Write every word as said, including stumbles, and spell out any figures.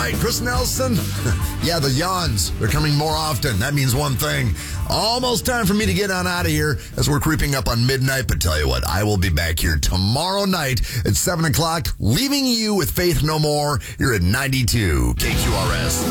right, Chris Nelson. Yeah, the yawns, they're coming more often. That means one thing. Almost time for me to get on out of here as we're creeping up on midnight. But tell you what, I will be back here tomorrow night at seven o'clock, leaving you with Faith No More here at ninety-two K Q R S.